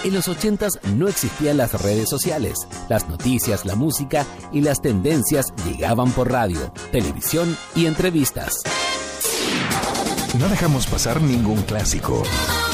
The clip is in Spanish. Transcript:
En los 80s no existían las redes sociales. Las noticias, la música y las tendencias llegaban por radio, televisión y entrevistas. No dejamos pasar ningún clásico.